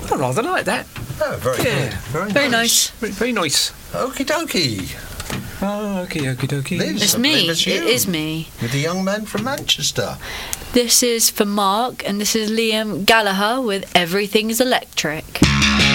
I rather like that. Oh, very good. Very nice. Very nice. Okie dokie. Oh, okie dokie. Liz, It's I me. believe it's you. It is me. With the young man from Manchester. This is for Mark, and this is Liam Gallagher with Everything's Electric.